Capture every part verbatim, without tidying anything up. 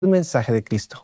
el mensaje de Cristo.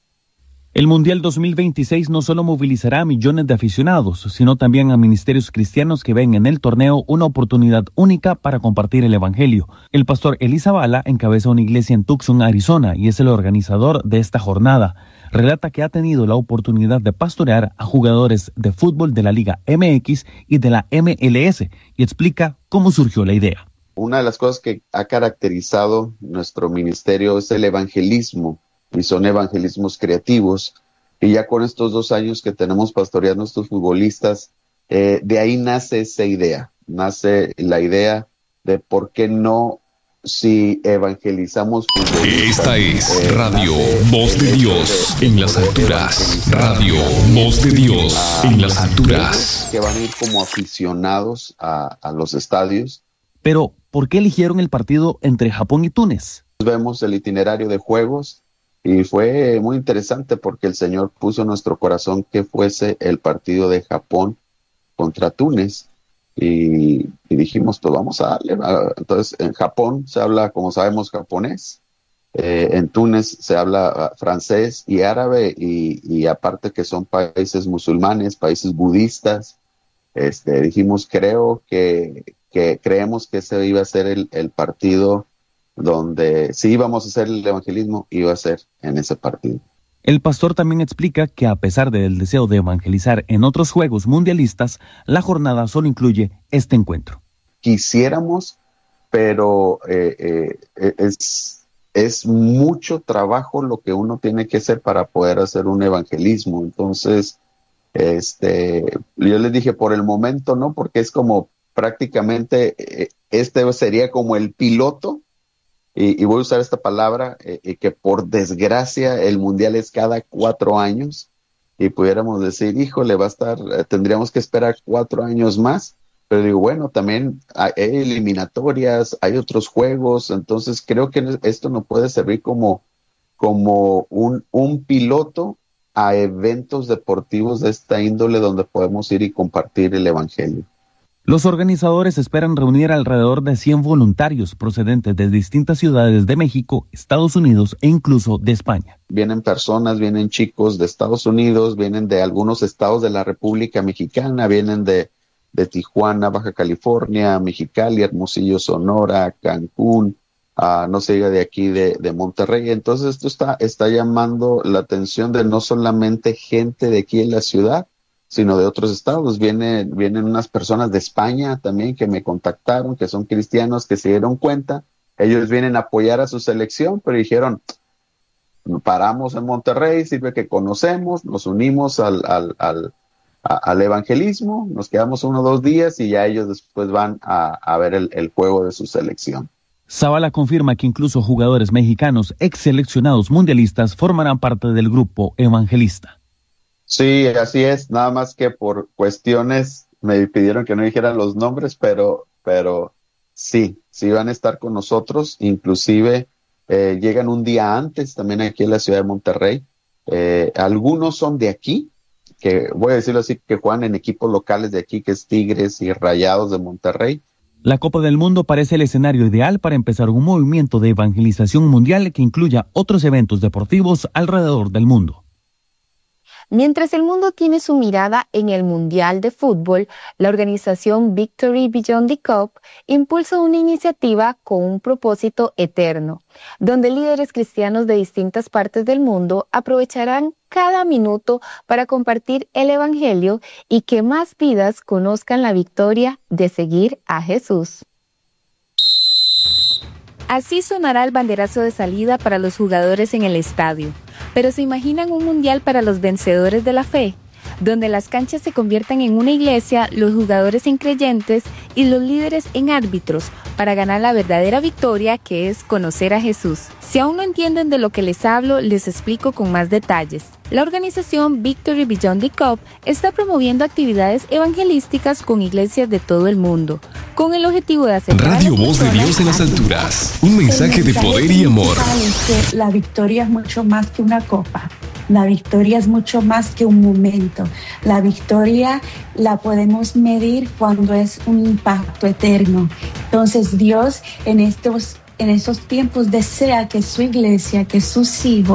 El Mundial dos mil veintiséis no solo movilizará a millones de aficionados, sino también a ministerios cristianos que ven en el torneo una oportunidad única para compartir el evangelio. El pastor Eli Zavala encabeza una iglesia en Tucson, Arizona, y es el organizador de esta jornada. Relata que ha tenido la oportunidad de pastorear a jugadores de fútbol de la Liga M X y de la M L S, y explica cómo surgió la idea. Una de las cosas que ha caracterizado nuestro ministerio es el evangelismo, y son evangelismos creativos. Y ya con estos dos años que tenemos pastoreando a estos futbolistas, eh, de ahí nace esa idea, nace la idea de por qué no si evangelizamos futbolistas. Esta es eh, Radio Voz de Dios de, en las alturas. Radio Voz de Dios en las alturas. Que van a ir como aficionados a, a los estadios. Pero, ¿por qué eligieron el partido entre Japón y Túnez? Vemos el itinerario de juegos y fue muy interesante porque el Señor puso en nuestro corazón que fuese el partido de Japón contra Túnez y, y dijimos, pues vamos a darle. Entonces, en Japón se habla, como sabemos, japonés, eh, en Túnez se habla uh, francés y árabe y, y aparte que son países musulmanes, países budistas, este, dijimos, creo que, que creemos que ese iba a ser el, el partido donde si íbamos a hacer el evangelismo, iba a ser en ese partido. El pastor también explica que a pesar del deseo de evangelizar en otros juegos mundialistas, la jornada solo incluye este encuentro. Quisiéramos, pero eh, eh, es, es mucho trabajo lo que uno tiene que hacer para poder hacer un evangelismo. Entonces, este, yo les dije, por el momento no, porque es como prácticamente, eh, este sería como el piloto. Y, y voy a usar esta palabra, eh, que por desgracia el mundial es cada cuatro años y pudiéramos decir, híjole, va a estar, eh, tendríamos que esperar cuatro años más, pero digo, bueno, también hay eliminatorias, hay otros juegos, entonces creo que esto nos puede servir como, como un, un piloto a eventos deportivos de esta índole donde podemos ir y compartir el evangelio. Los organizadores esperan reunir alrededor de cien voluntarios procedentes de distintas ciudades de México, Estados Unidos e incluso de España. Vienen personas, vienen chicos de Estados Unidos, vienen de algunos estados de la República Mexicana, vienen de, de Tijuana, Baja California, Mexicali, Hermosillo, Sonora, Cancún, uh, no se diga de aquí de, de Monterrey. Entonces esto está, está llamando la atención de no solamente gente de aquí en la ciudad, sino de otros estados. Vienen, vienen unas personas de España también que me contactaron, que son cristianos, que se dieron cuenta. Ellos vienen a apoyar a su selección, pero dijeron, paramos en Monterrey, sirve que conocemos, nos unimos al, al, al, a, al evangelismo, nos quedamos uno o dos días y ya ellos después van a, a ver el, el juego de su selección. Zavala confirma que incluso jugadores mexicanos ex seleccionados mundialistas formarán parte del grupo evangelista. Sí, así es, nada más que por cuestiones me pidieron que no dijeran los nombres, pero, pero sí, sí van a estar con nosotros, inclusive eh, llegan un día antes también aquí en la ciudad de Monterrey. Eh, algunos son de aquí, que voy a decirlo así, que juegan en equipos locales de aquí, que es Tigres y Rayados de Monterrey. La Copa del Mundo parece el escenario ideal para empezar un movimiento de evangelización mundial que incluya otros eventos deportivos alrededor del mundo. Mientras el mundo tiene su mirada en el Mundial de Fútbol, la organización Victory Beyond the Cup impulsa una iniciativa con un propósito eterno, donde líderes cristianos de distintas partes del mundo aprovecharán cada minuto para compartir el Evangelio y que más vidas conozcan la victoria de seguir a Jesús. Así sonará el banderazo de salida para los jugadores en el estadio. Pero ¿se imaginan un mundial para los vencedores de la fe? Donde las canchas se conviertan en una iglesia, los jugadores en creyentes y los líderes en árbitros para ganar la verdadera victoria que es conocer a Jesús. Si aún no entienden de lo que les hablo, les explico con más detalles. La organización Victory Beyond the Cup está promoviendo actividades evangelísticas con iglesias de todo el mundo, con el objetivo de hacer Radio Voz de Dios en las alturas, un mensaje de poder y amor. La victoria es mucho más que una copa. La victoria es mucho más que un momento. La victoria la podemos medir cuando es un impacto eterno. Entonces Dios en estos en esos tiempos desea que su iglesia, que sus hijos